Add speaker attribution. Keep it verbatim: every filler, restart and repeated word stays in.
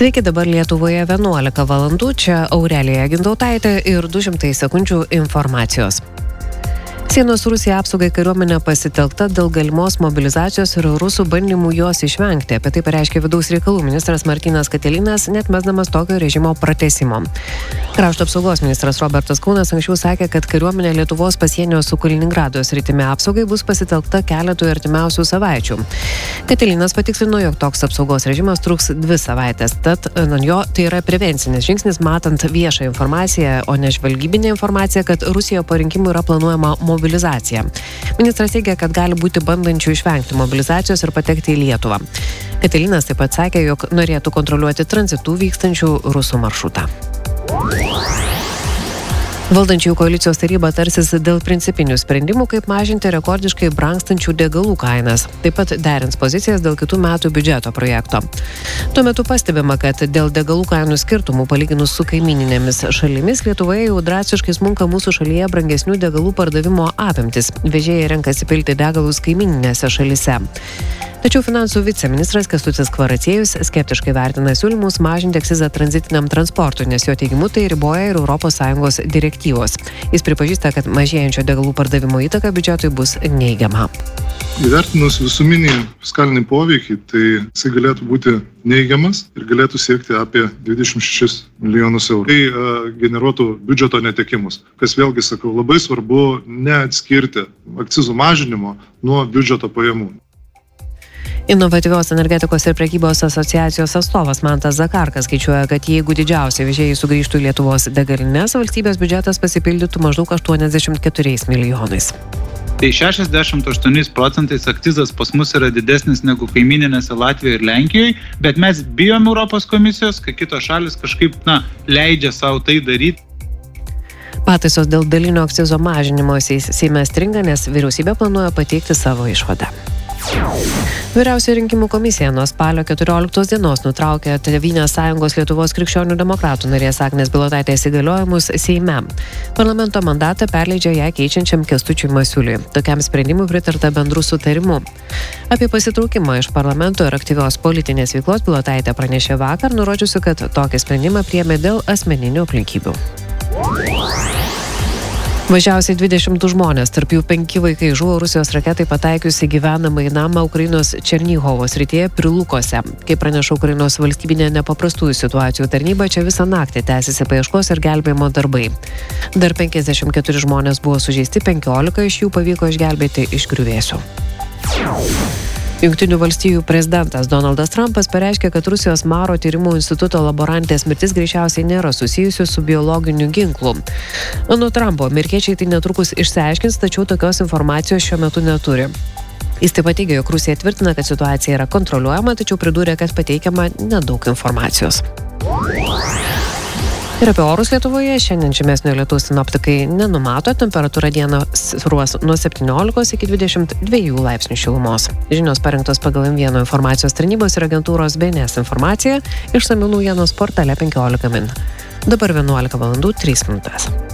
Speaker 1: Sveiki, dabar Lietuvoje vienuolika valandų, čia Aurelija Gintautaitė ir du šimtai sekundžių informacijos. Sienos Rusija apsaugai kariuomenė pasitelkta dėl galimos mobilizacijos ir rusų bandymų jos išvengti. Apie tai pareiškė vidaus reikalų ministras Martynas Katilinas, neatmesdamas tokio režimo pratęsimo. Krašto apsaugos ministras Robertas Kaunas anksčiau sakė, kad kariuomenė Lietuvos pasienio su Kaliningrado sritimi apsaugai bus pasitelkta keletui artimiausių savaičių. Katilinas patikslino, jog toks apsaugos režimas truks dvi savaitės, tad ant jo tai yra prevencinis žingsnis, matant viešą informaciją, o ne žvalgybinę informaciją, kad Rusijoje po rinkimų yra planuojama mobilizacija. Ministras teigia, kad gali būti bandančių išvengti mobilizacijos ir patekti į Lietuvą. Katilinas taip pat sakė, jog norėtų kontroliuoti tranzitų vykstančių rusų maršrutą. Valdančiųjų koalicijos taryba tarsis dėl principinių sprendimų, kaip mažinti rekordiškai brangstančių degalų kainas. Taip pat derins pozicijas dėl kitų metų biudžeto projekto. Tuo metu pastebima, kad dėl degalų kainų skirtumų palyginus su kaimininėmis šalimis Lietuvoje jau drastiškai smunka mūsų šalyje brangesnių degalų pardavimo apimtis. Vežėjai renkasi pilti degalus kaimininėse šalyse. Tačiau finansų viceministras Kęstutis Kvaraciejus skeptiškai vertina siūlymus mažinti akcizą tranzitiniam transportui, nes jo teigimu tai riboja ir Europos Sąjungos direktyvos. Jis pripažįsta, kad mažėjančio degalų pardavimo įtaka biudžetui bus neigiama.
Speaker 2: Įvertinus visuminį fiskalinį poveikį, tai jisai galėtų būti neigiamas ir galėtų siekti apie dvidešimt šešis milijonus eurų. Tai uh, generuotų biudžeto netekimus. Kas vėlgi, sakau, labai svarbu neatskirti akcizų mažinimo nuo biudžeto pajamų.
Speaker 1: Inovatyvios energetikos ir prekybos asociacijos atstovas Mantas Zakarkas skaičiuoja, kad jeigu didžiausi vežėjai sugrįžtų į Lietuvos degalines, valstybės biudžetas pasipildytų maždaug aštuoniasdešimt keturiais milijonais.
Speaker 3: Tai šešiasdešimt aštuoniais procentais akcizas pas mus yra didesnis negu kaimininėse Latvijoje ir Lenkijoje, bet mes bijom Europos komisijos, kai kitos šalis kažkaip, na, leidžia savo tai daryti.
Speaker 1: Pataisos dėl dalinio akcizo mažinimo Seime stringa, nes vyriausybė planuoja pateikti savo išvadą. Vyriausioji rinkimų komisija nuo spalio keturioliktos dienos nutraukė Tėvynės sąjungos Lietuvos krikščionių demokratų narės Agnės Bilotaitės įgaliojimus Seime. Parlamento mandatą perleidžia ją keičiančiam Kęstučiui Masiuliui. Tokiam sprendimui pritarta bendru sutarimu. Apie pasitraukimą iš parlamento ir aktyvios politinės veiklos Bilotaitė pranešė vakar, nurodžiusi, kad tokį sprendimą priėmė dėl asmeninių aplinkybių. Mažiausiai dvidešimt žmonės, tarp jų penki vaikai, žuvo Rusijos raketai pataikiusi gyvenamąjį namą Ukrainos Černihovo srityje Prilukose. Kaip praneša Ukrainos valstybinė nepaprastųjų situacijų tarnyba, čia visą naktį tęsiasi paieškos ir gelbėjimo darbai. Dar penkiasdešimt keturi žmonės buvo sužeisti, penkiolika iš jų pavyko išgelbėti iš griuvėsių. Jungtinių valstijų prezidentas Donaldas Trumpas pareiškė, kad Rusijos Maro tyrimų instituto laborantės mirtis greičiausiai nėra susijusi su biologiniu ginklu. Anot Trumpo, amerikiečiai tai netrukus išsiaiškins, tačiau tokios informacijos šiuo metu neturi. Jis taip pat teigia, jog Rusija tvirtina, kad situacija yra kontroliuojama, tačiau pridūrė, kad pateikiama nedaug informacijos. Ir apie orus Lietuvoje šiandien žymesnio lietaus sinoptikai nenumato, temperatūra dieną svyruos nuo septyniolikos iki dvidešimt dviejų laipsnių šilumos. Žinios parengtos pagal M vienas informacijos tarnybos ir agentūros B N S informaciją, išsamių naujienos portale penkiolika min. Dabar vienuolika valandų trys minutės.